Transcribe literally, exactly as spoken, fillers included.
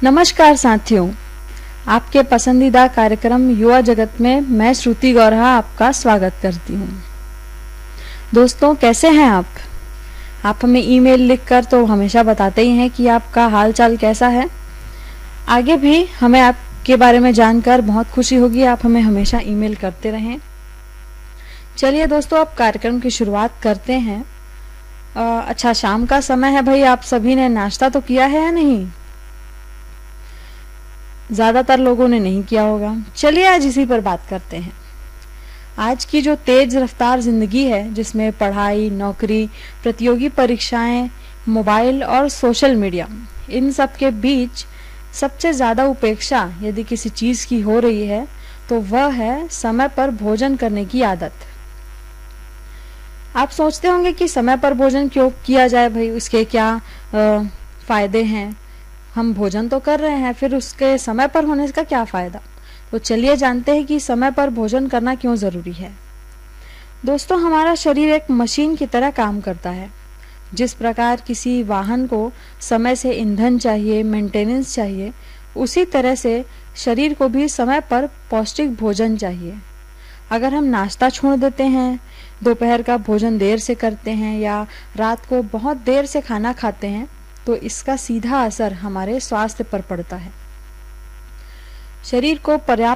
नमस्कार साथियों, आपके पसंदीदा कार्यक्रम युवा जगत में मैं श्रुति गौरहा आपका स्वागत करती हूँ। दोस्तों, कैसे हैं आप? आप हमें ईमेल लिखकर तो हमेशा बताते ही हैं कि आपका हाल चाल कैसा है। आगे भी हमें आपके बारे में जानकर बहुत खुशी होगी। आप हमें हमेशा ईमेल करते रहें। चलिए दोस्तों, अब कार्यक्रम की शुरुआत करते हैं। आ, अच्छा, शाम का समय है भाई। आप सभी ने नाश्ता तो किया है या नहीं? ज़्यादातर लोगों ने नहीं किया होगा। चलिए आज इसी पर बात करते हैं। आज की जो तेज रफ्तार ज़िंदगी है, जिसमें पढ़ाई, नौकरी, प्रतियोगी परीक्षाएं, मोबाइल और सोशल मीडिया, इन सब के बीच सबसे ज़्यादा उपेक्षा यदि किसी चीज़ की हो रही है तो वह है समय पर भोजन करने की आदत। आप सोचते होंगे कि समय पर भोजन क्यों किया जाए भाई, उसके क्या आ, फायदे हैं। हम भोजन तो कर रहे हैं, फिर उसके समय पर होने का क्या फ़ायदा। तो चलिए जानते हैं कि समय पर भोजन करना क्यों ज़रूरी है। दोस्तों, हमारा शरीर एक मशीन की तरह काम करता है। जिस प्रकार किसी वाहन को समय से ईंधन चाहिए, मेंटेनेंस चाहिए, उसी तरह से शरीर को भी समय पर पौष्टिक भोजन चाहिए। अगर हम नाश्ता छोड़ देते हैं, दोपहर का भोजन देर से करते हैं या रात को बहुत देर से खाना खाते हैं, तो इसका सीधा असर हमारे स्वास्थ्य पर पड़ता है। शरीर को पर्याप्त